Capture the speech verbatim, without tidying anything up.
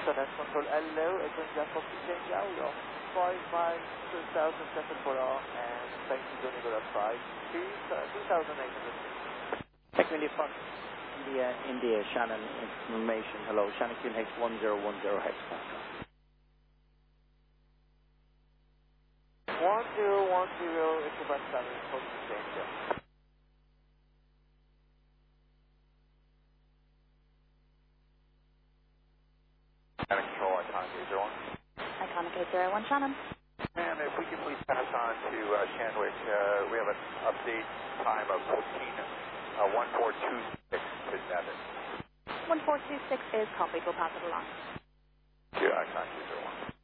Finance Control, hello, it's Jeff of Kenya, we are five miles, two thousand seven for all, and thank you, Johnny, good outside, two thousand eight hundred feet. Technically front, India, India, Shannon information, hello, Shannon Q H one zero one zero Hex. one zero one zero, it's about seven, for Kenya. Shannon Control, Iconic eight zero one. Iconic eight zero one, Shannon. And if we can please pass on to uh, Shanwick, uh, we have an update time of fourteen, uh, one four two six to Nevin. one four two six is copied, we'll pass it along. Yeah, Iconic eight zero one.